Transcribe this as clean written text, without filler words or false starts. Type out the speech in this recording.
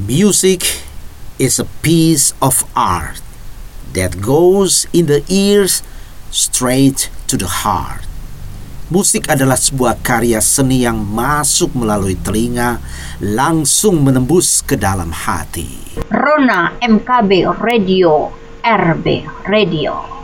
Music is a piece of art that goes in the ears straight to the heart. Musik adalah sebuah karya seni yang masuk melalui telinga, langsung menembus ke dalam hati. Rona MKB Radio, RB Radio.